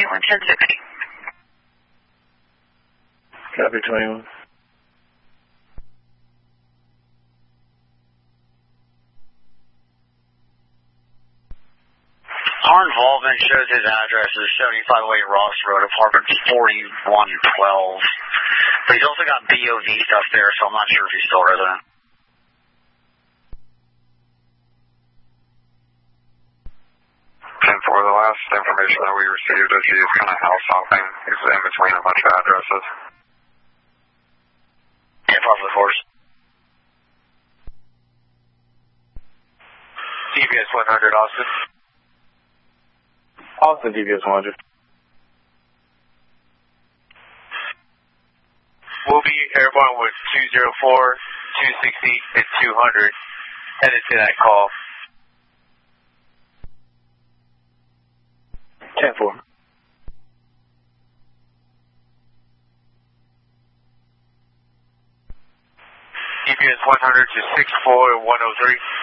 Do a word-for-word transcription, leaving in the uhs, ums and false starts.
twenty-one ten sixty. Copy twenty-one. Our involvement shows his address is seventy-five oh eight Ross Road, apartment forty-one twelve. But he's also got B O V stuff there, so I'm not sure if he's still resident. ten four, the last information that we received is he's kind of house hopping. He's in between a bunch of addresses. ten four for the force. D B S one hundred, Austin. Austin, D B S one hundred. We'll be airborne with two oh four, two sixty, and two hundred. Headed to that call. ten four. D B S one hundred to six four one oh three.